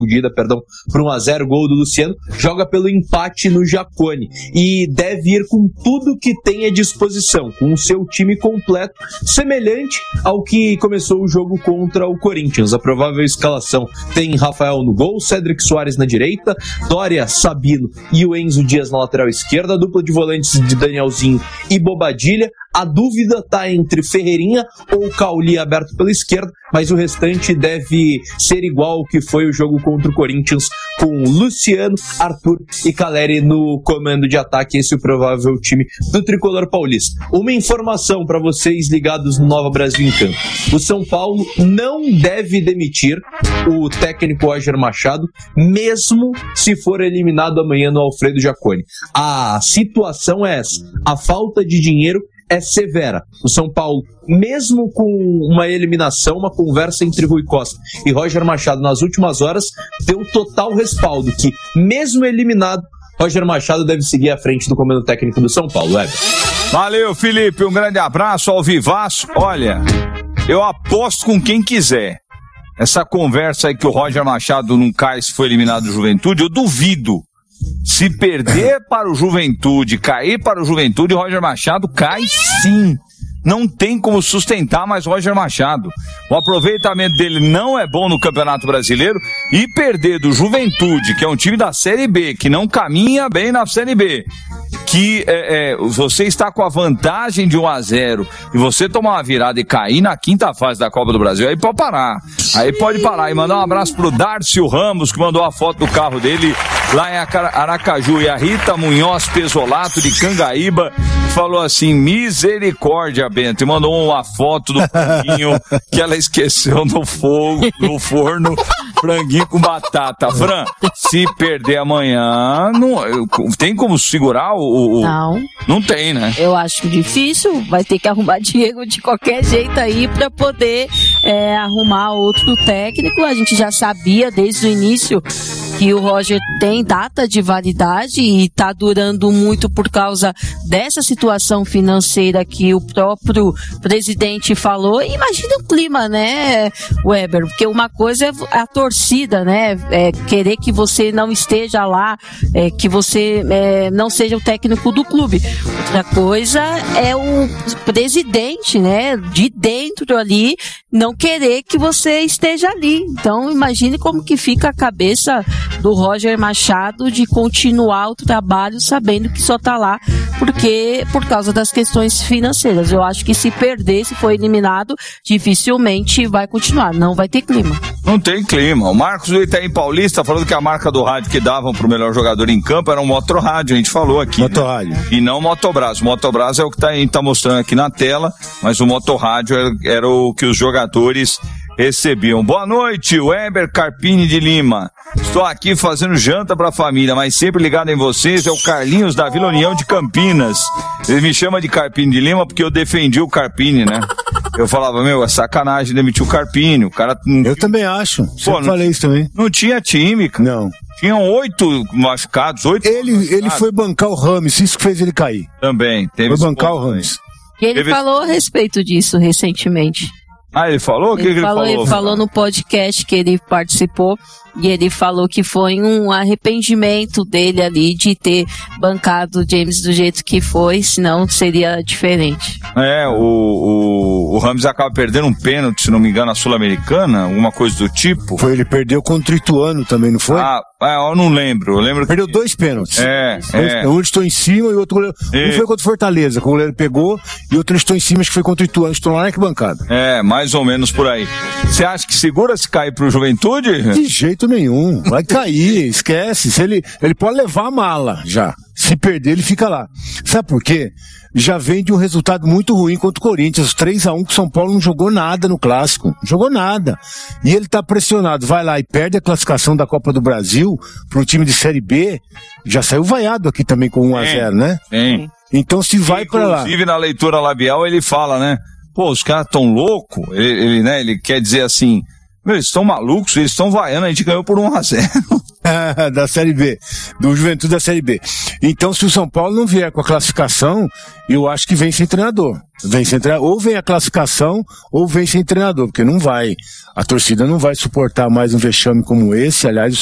por 1-0, gol do Luciano, joga pelo empate no Jacone e deve ir com tudo que tem à disposição, com o seu time completo, semelhante ao que começou o jogo contra o Corinthians. A provável escalação tem Rafael no gol, Cédric Soares na direita, Dória, Sabino e o Enzo Dias na lateral esquerda, a dupla de volantes de Danielzinho e Bobadilha. A dúvida está entre Ferreirinha ou Cauli aberto pela esquerda, mas o restante deve ser igual ao que foi o jogo contra o Corinthians, com Luciano, Arthur e Caleri no comando de ataque. Esse é o provável time do tricolor paulista. Uma informação para vocês ligados no Nova Brasil em Campo: o São Paulo não deve demitir o técnico Roger Machado, mesmo se for eliminado amanhã no Alfredo Jacone. A situação é essa: a falta de dinheiro é severa. O São Paulo, mesmo com uma eliminação, uma conversa entre Rui Costa e Roger Machado nas últimas horas, deu total respaldo que, mesmo eliminado, Roger Machado deve seguir à frente do comando técnico do São Paulo. Valeu, Felipe, um grande abraço, ao vivaço. Olha, eu aposto com quem quiser. Essa conversa aí que o Roger Machado não cai se for eliminado do Juventude, eu duvido. Se perder para o Juventude, cair para o Juventude, Roger Machado cai sim. Não tem como sustentar mais Roger Machado. O aproveitamento dele não é bom no Campeonato Brasileiro, e perder do Juventude, que é um time da Série B, que não caminha bem na Série B, que você está com a vantagem de 1-0 e você tomar uma virada e cair na quinta fase da Copa do Brasil, aí pode parar. Aí pode parar. E mandar um abraço pro Darcio Ramos, que mandou a foto do carro dele lá em Aracaju, e a Rita Munhoz Pesolato de Cangaíba falou assim: misericórdia, Bento, e mandou uma foto do franguinho que ela esqueceu no forno, franguinho com batata. Fran, se perder amanhã, não tem como segurar Não. Não tem, né? Eu acho difícil, vai ter que arrumar Diego de qualquer jeito aí pra poder arrumar outro técnico. A gente já sabia desde o início que o Roger tem data de validade e tá durando muito por causa dessa situação financeira que o próprio presidente falou. E imagina o clima, né, Weber? Porque uma coisa é a torcida, né? Querer que você não esteja lá, que você não seja o técnico do clube. Outra coisa é o presidente, né, de dentro ali, não querer que você esteja ali. Então imagine como que fica a cabeça do Roger Machado de continuar o trabalho sabendo que só tá lá por causa das questões financeiras. Eu acho que se perder, se for eliminado, dificilmente vai continuar, não vai ter clima. Não tem clima. O Marcos do Itaim Paulista falando que a marca do rádio que davam pro melhor jogador em campo era um Motorrádio, a gente falou aqui. Motorrádio. Né? E não o Motobras. O Motobras é o que a gente tá mostrando aqui na tela, mas o Motorrádio era o que os jogadores recebiam. Boa noite, Weber Carpini de Lima. Estou aqui fazendo janta pra família, mas sempre ligado em vocês é o Carlinhos da Vila União de Campinas. Ele me chama de Carpini de Lima porque eu defendi o Carpini, né? Eu falava, é sacanagem demitir o Carpini, o cara... Eu também acho, sempre falei isso também. Não tinha time, cara. Não. Tinham 8 machucados, 8 Ele foi bancar o Rames, isso que fez ele cair. Também. Foi bancar o Rames. E ele falou a respeito disso recentemente. Ah, ele falou? Ele falou no podcast que ele participou, e ele falou que foi um arrependimento dele ali de ter bancado o James do jeito que foi, senão seria diferente. O Rames acaba perdendo um pênalti, se não me engano, na Sul-Americana, alguma coisa do tipo. Foi, ele perdeu contra o Ituano também, não foi? Eu não lembro. Eu lembro perdeu que... 2 pênaltis. Um estou em cima e o outro goleiro. Um foi contra o Fortaleza, que o goleiro pegou, e outro estou em cima, acho que foi contra o Ituano, estou lá na arquibancada. Mais ou menos por aí. Você acha que segura se cair pro Juventude? De jeito nenhum. Vai cair, esquece. Ele pode levar a mala já. Se perder, ele fica lá. Sabe por quê? Já vem de um resultado muito ruim contra o Corinthians. 3-1, que o São Paulo não jogou nada no Clássico. Não jogou nada. E ele tá pressionado. Vai lá e perde a classificação da Copa do Brasil para um time de Série B. Já saiu vaiado aqui também com 1-0, né? Sim. Então se vai para lá. Inclusive na leitura labial ele fala, né? Pô, os caras tão loucos. Ele quer dizer assim... Eles estão malucos, eles estão vaiando, a gente ganhou por 1-0. Da Série B, do Juventude da Série B. Então, se o São Paulo não vier com a classificação, eu acho que vem sem treinador. Ou vem a classificação, ou vem sem treinador, porque não vai. A torcida não vai suportar mais um vexame como esse. Aliás,